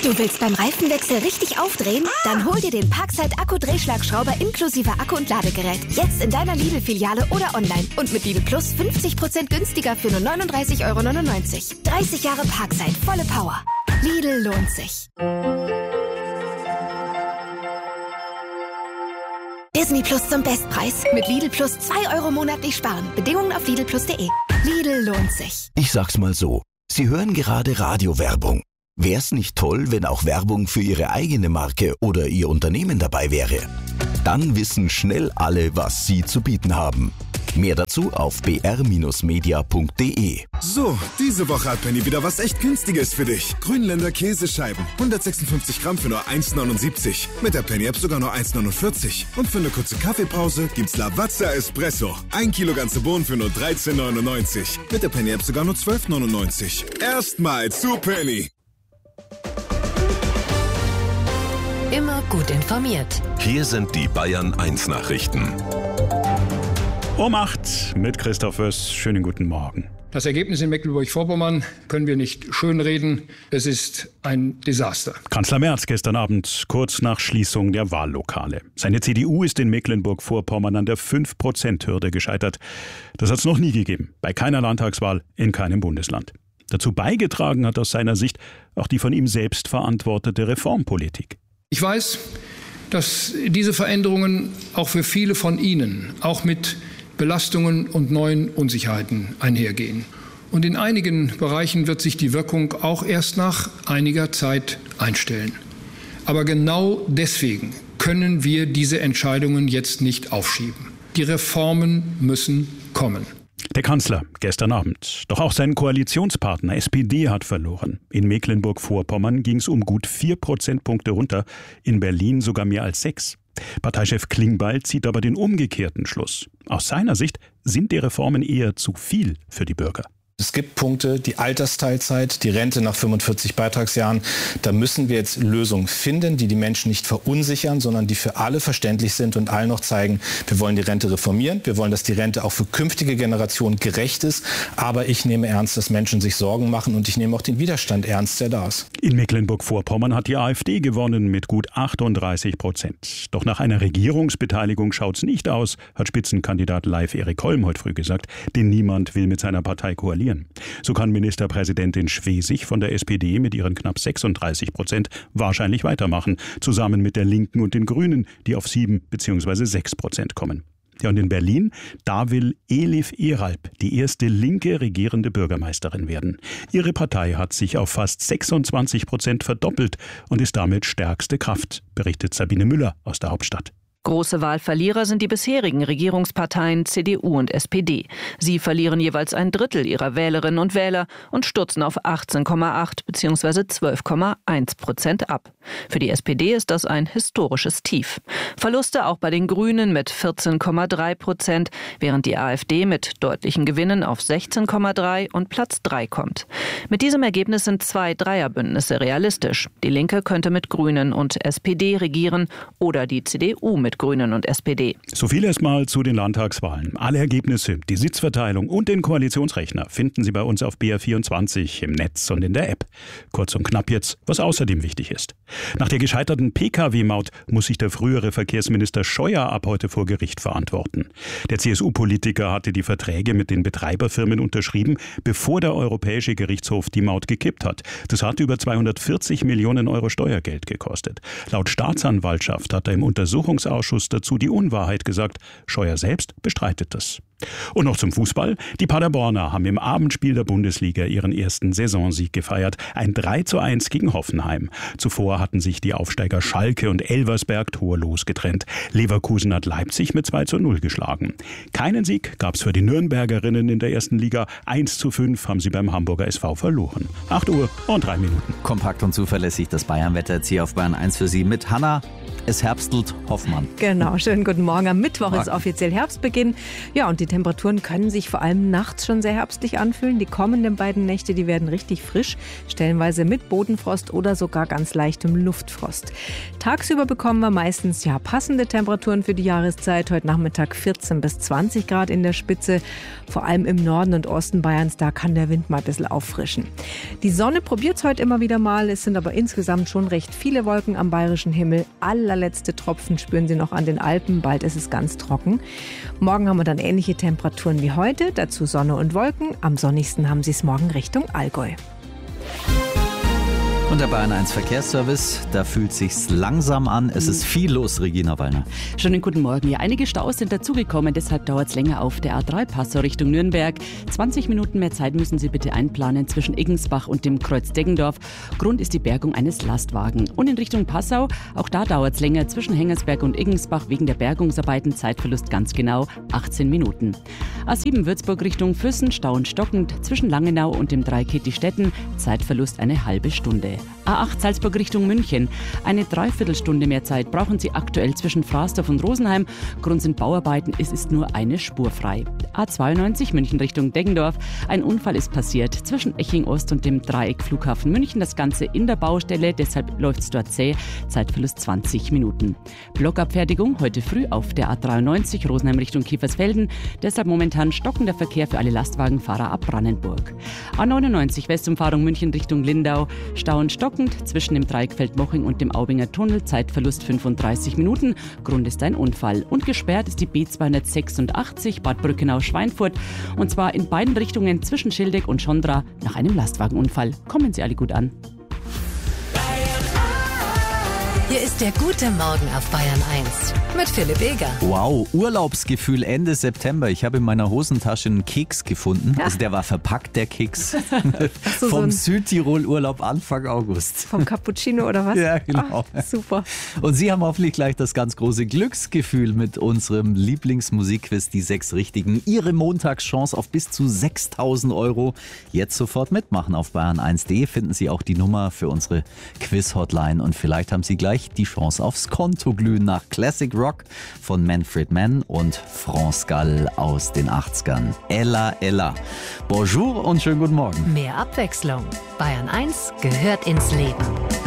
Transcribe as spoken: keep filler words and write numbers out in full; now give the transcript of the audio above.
Du willst beim Reifenwechsel richtig aufdrehen? Dann hol dir den Parkside Akku-Drehschlagschrauber inklusive Akku und Ladegerät. Jetzt in deiner Lidl-Filiale oder online. Und mit Lidl Plus fünfzig Prozent günstiger für nur neununddreißig Euro neunundneunzig. dreißig Jahre Parkside, volle Power. Lidl lohnt sich. Disney Plus zum Bestpreis. Mit Lidl Plus zwei Euro monatlich sparen. Bedingungen auf lidl plus punkt de. Lidl lohnt sich. Ich sag's mal so. Sie hören gerade Radiowerbung. Wär's nicht toll, wenn auch Werbung für Ihre eigene Marke oder Ihr Unternehmen dabei wäre? Dann wissen schnell alle, was Sie zu bieten haben. Mehr dazu auf b r media punkt d e. So, diese Woche hat Penny wieder was echt Günstiges für dich. Grünländer Käsescheiben, hundertsechsundfünfzig Gramm für nur eins neunundsiebzig. Mit der Penny-App sogar nur eins neunundvierzig. Und für eine kurze Kaffeepause gibt's Lavazza Espresso. Ein Kilo ganze Bohnen für nur dreizehn neunundneunzig. Mit der Penny-App sogar nur zwölf neunundneunzig. Erstmal zu Penny. Immer gut informiert. Hier sind die Bayern eins Nachrichten. Um acht mit Christoph Wöss. Schönen guten Morgen. Das Ergebnis in Mecklenburg-Vorpommern können wir nicht schönreden. Es ist ein Desaster. Kanzler Merz gestern Abend kurz nach Schließung der Wahllokale. Seine C D U ist in Mecklenburg-Vorpommern an der fünf Prozent Hürde gescheitert. Das hat es noch nie gegeben. Bei keiner Landtagswahl in keinem Bundesland. Dazu beigetragen hat aus seiner Sicht auch die von ihm selbst verantwortete Reformpolitik. Ich weiß, dass diese Veränderungen auch für viele von Ihnen, auch mit Belastungen und neuen Unsicherheiten einhergehen. Und in einigen Bereichen wird sich die Wirkung auch erst nach einiger Zeit einstellen. Aber genau deswegen können wir diese Entscheidungen jetzt nicht aufschieben. Die Reformen müssen kommen. Der Kanzler gestern Abend. Doch auch sein Koalitionspartner S P D hat verloren. In Mecklenburg-Vorpommern ging es um gut vier Prozentpunkte runter, in Berlin sogar mehr als sechs. Parteichef Klingbeil zieht aber den umgekehrten Schluss. Aus seiner Sicht sind die Reformen eher zu viel für die Bürger. Es gibt Punkte, die Altersteilzeit, die Rente nach fünfundvierzig Beitragsjahren. Da müssen wir jetzt Lösungen finden, die die Menschen nicht verunsichern, sondern die für alle verständlich sind und allen noch zeigen, wir wollen die Rente reformieren. Wir wollen, dass die Rente auch für künftige Generationen gerecht ist. Aber ich nehme ernst, dass Menschen sich Sorgen machen und ich nehme auch den Widerstand ernst, der da ist. In Mecklenburg-Vorpommern hat die AfD gewonnen mit gut achtunddreißig Prozent. Doch nach einer Regierungsbeteiligung schaut's nicht aus, hat Spitzenkandidat Leif Erik Holm heute früh gesagt, denn niemand will mit seiner Partei koalieren. So kann Ministerpräsidentin Schwesig von der S P D mit ihren knapp sechsunddreißig Prozent wahrscheinlich weitermachen, zusammen mit der Linken und den Grünen, die auf sieben bzw. sechs Prozent kommen. Ja, und in Berlin, da will Elif Eralp die erste linke regierende Bürgermeisterin werden. Ihre Partei hat sich auf fast sechsundzwanzig Prozent verdoppelt und ist damit stärkste Kraft, berichtet Sabine Müller aus der Hauptstadt. Große Wahlverlierer sind die bisherigen Regierungsparteien C D U und S P D. Sie verlieren jeweils ein Drittel ihrer Wählerinnen und Wähler und stürzen auf achtzehn Komma acht bzw. zwölf Komma eins Prozent ab. Für die S P D ist das ein historisches Tief. Verluste auch bei den Grünen mit vierzehn Komma drei Prozent, während die AfD mit deutlichen Gewinnen auf sechzehn Komma drei und Platz drei kommt. Mit diesem Ergebnis sind zwei Dreierbündnisse realistisch. Die Linke könnte mit Grünen und S P D regieren oder die C D U mit Grünen und S P D. So viel erstmal zu den Landtagswahlen. Alle Ergebnisse, die Sitzverteilung und den Koalitionsrechner finden Sie bei uns auf B R vierundzwanzig im Netz und in der App. Kurz und knapp jetzt, was außerdem wichtig ist. Nach der gescheiterten P K W-Maut muss sich der frühere Verkehrsminister Scheuer ab heute vor Gericht verantworten. Der C S U-Politiker hatte die Verträge mit den Betreiberfirmen unterschrieben, bevor der Europäische Gerichtshof die Maut gekippt hat. Das hat über zweihundertvierzig Millionen Euro Steuergeld gekostet. Laut Staatsanwaltschaft hat er im Untersuchungsausschuss dazu die Unwahrheit gesagt. Scheuer selbst bestreitet das. Und noch zum Fußball. Die Paderborner haben im Abendspiel der Bundesliga ihren ersten Saisonsieg gefeiert. Ein drei zu eins gegen Hoffenheim. Zuvor hatten sich die Aufsteiger Schalke und Elversberg torlos getrennt. Leverkusen hat Leipzig mit zwei zu null geschlagen. Keinen Sieg gab es für die Nürnbergerinnen in der ersten Liga. eins zu fünf haben sie beim Hamburger S V verloren. acht Uhr und drei Minuten. Kompakt und zuverlässig das Bayern-Wetter jetzt hier auf Bayern eins für Sie mit Hanna. Es herbstelt Hoffmann. Genau, schönen guten Morgen. Am Mittwoch Morgen. Ist offiziell Herbstbeginn. Ja, und die Temperaturen können sich vor allem nachts schon sehr herbstlich anfühlen. Die kommenden beiden Nächte, die werden richtig frisch, stellenweise mit Bodenfrost oder sogar ganz leichtem Luftfrost. Tagsüber bekommen wir meistens ja passende Temperaturen für die Jahreszeit. Heute Nachmittag vierzehn bis zwanzig Grad in der Spitze. Vor allem im Norden und Osten Bayerns, da kann der Wind mal ein bisschen auffrischen. Die Sonne probiert es heute immer wieder mal. Es sind aber insgesamt schon recht viele Wolken am bayerischen Himmel. Allerletzte Tropfen spüren Sie noch an den Alpen. Bald ist es ganz trocken. Morgen haben wir dann ähnliche Temperaturen wie heute. Dazu Sonne und Wolken. Am sonnigsten haben Sie es morgen Richtung Allgäu. Und der Bayern eins Verkehrsservice, da fühlt sich's langsam an. Es ist viel los, Regina Wallner. Schönen guten Morgen. Ja, einige Staus sind dazugekommen, deshalb dauert es länger auf der A drei Passau Richtung Nürnberg. zwanzig Minuten mehr Zeit müssen Sie bitte einplanen zwischen Iggensbach und dem Kreuz Deggendorf. Grund ist die Bergung eines Lastwagen. Und in Richtung Passau, auch da dauert es länger zwischen Hengersberg und Iggensbach wegen der Bergungsarbeiten. Zeitverlust ganz genau achtzehn Minuten. A sieben Würzburg Richtung Füssen, Stau und stockend zwischen Langenau und dem Dreieck Stetten. Zeitverlust eine halbe Stunde. A acht Salzburg Richtung München. Eine Dreiviertelstunde mehr Zeit brauchen Sie aktuell zwischen Frasdorf und Rosenheim. Grund sind Bauarbeiten, es ist nur eine Spur frei. A zweiundneunzig München Richtung Deggendorf. Ein Unfall ist passiert zwischen Eching Ost und dem Dreieck Flughafen München. Das Ganze in der Baustelle, deshalb läuft es dort zäh. Zeitverlust zwanzig Minuten. Blockabfertigung heute früh auf der A dreiundneunzig Rosenheim Richtung Kiefersfelden. Deshalb momentan stockender Verkehr für alle Lastwagenfahrer ab Brandenburg. A neunundneunzig Westumfahrung München Richtung Lindau. Stau und stockend zwischen dem Dreieck Feldmoching und dem Aubinger Tunnel. Zeitverlust fünfunddreißig Minuten. Grund ist ein Unfall. Und gesperrt ist die B zweihundertsechsundachtzig Bad Brückenau-Schweinfurt. Und zwar in beiden Richtungen zwischen Schildeck und Schondra nach einem Lastwagenunfall. Kommen Sie alle gut an. Hier ist der gute Morgen auf Bayern eins mit Philipp Eger. Wow, Urlaubsgefühl Ende September. Ich habe in meiner Hosentasche einen Keks gefunden. Ja. Also der war verpackt, der Keks. So, Vom so Südtirol-Urlaub Anfang August. Vom Cappuccino oder was? Ja, genau. Ach, super. Und Sie haben hoffentlich gleich das ganz große Glücksgefühl mit unserem Lieblingsmusikquiz, die sechs Richtigen. Ihre Montagschance auf bis zu sechstausend Euro. Jetzt sofort mitmachen. Auf bayern eins punkt de finden Sie auch die Nummer für unsere Quiz-Hotline. Und vielleicht haben Sie gleich die Chance aufs Konto glühen nach Classic Rock von Manfred Mann und France Gall aus den achtzigern. Ella, Ella. Bonjour und schönen guten Morgen. Mehr Abwechslung. Bayern eins gehört ins Leben.